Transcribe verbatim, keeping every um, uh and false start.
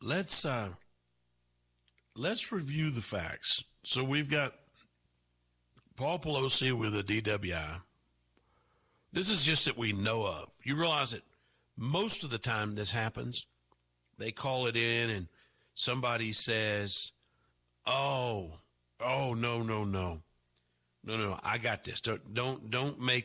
let's uh, let's review the facts. So we've got Paul Pelosi with a D W I. This is just that we know of. You realize that most of the time this happens, they call it in and somebody says, oh, oh, no, no, no. No, no, I got this. Don't, don't, don't make